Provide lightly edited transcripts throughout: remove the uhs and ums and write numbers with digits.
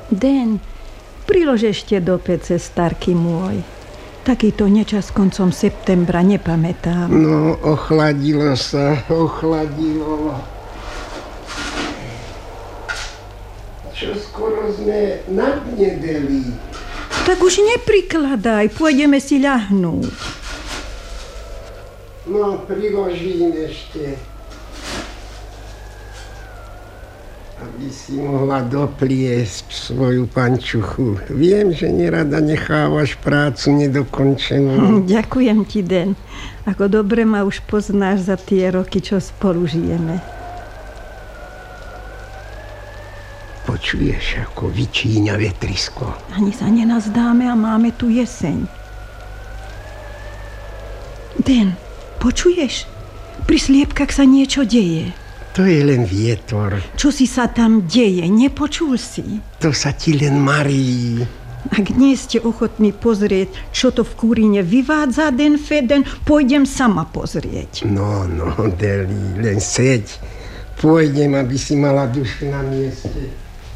Den, prilož ešte do pece, starky môj. Takýto nečas koncom septembra nepamätám. No, ochladilo sa, ochladilo. Čo skoro sme nadnedeli. Tak už neprikladaj, pôjdeme si ľahnúť. No, priložím ešte. Aby si mohla dopliesť svoju pančuchu. Viem, že nerada nechávaš prácu nedokončenú. Ďakujem ti, Den. Ako dobre ma už poznáš za tie roky, čo spolu žijeme. Počuješ, ako vyčíňa vetrisko. Ani sa nenazdáme a máme tu jeseň. Den, počuješ? Pri sliepkach sa niečo deje. To je len vietor. Čo si sa tam deje? Nepočul si? To sa ti len marí. Ak nie ste ochotní pozrieť, čo to v Kúrine vyvádza den Feden, pôjdem sama pozrieť. No, Deli, len seď. Pôjdem, aby si mala dušu na mieste.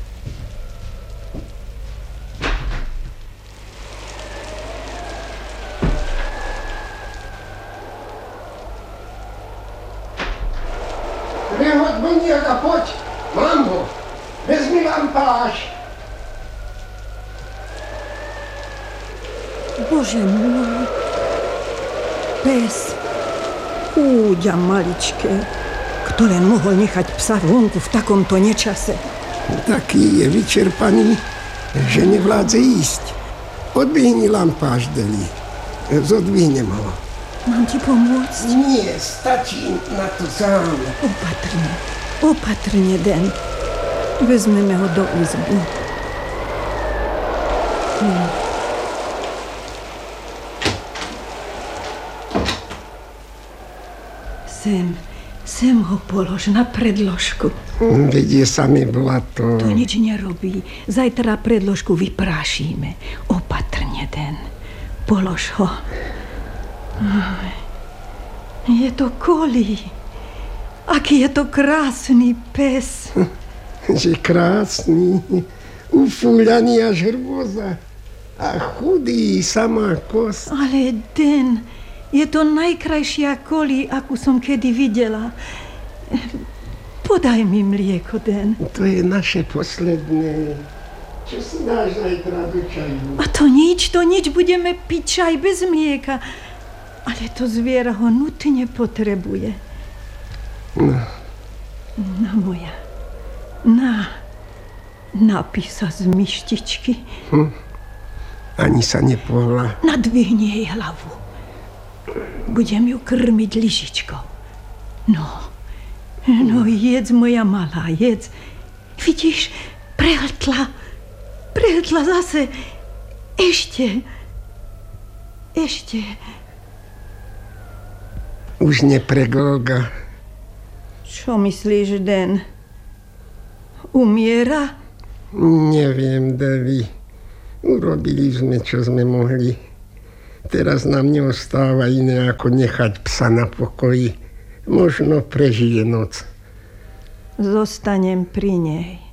Prehoď boniak a poď. Mám ho. Vezmi lampáš. Bože môj. Pes. Úďa maličké. Kto len mohol nechať psa vonku v takomto nečase? Taký je vyčerpaný, že nevládze ísť. Odbihni lampáš, Deli. Zodvihnem ho. Mám ti pomôcť? Nie, stačí na to sám. Opatrne, Den. Vezmeme ho do izby. Sem ho polož na predložku. Veď je samé blato. To nič nerobí. Zajtra predložku vyprášime. Opatrne, Den. Polož ho. Je to Koli. Aký je to krásny pes. Že krásny. Ufúľaný až hrôza. A chudý, samá kost. Ale Den, je to najkrajšia Koli, akú som kedy videla. Podaj mi mlieko, Den. To je naše posledné. Čo si dáš zajtra do čaju? A to nič. Budeme piť čaj bez mlieka. Ale to zviera ho nutne potrebuje. No. Na moja. Napí sa z myštičky. Ani sa nepohla. Nadvihni jej hlavu. Budem ju krmiť lyžičkou. No, jedz, moja malá, jedz. Vidíš, prehltla zase. Ešte. Už nepreglga. Čo myslíš, Den? Umiera? Neviem, Devi. Urobili sme, čo sme mohli. Teraz nám neostáva iné, ako nechať psa na pokoji. Možno prežije noc. Zostanem pri nej.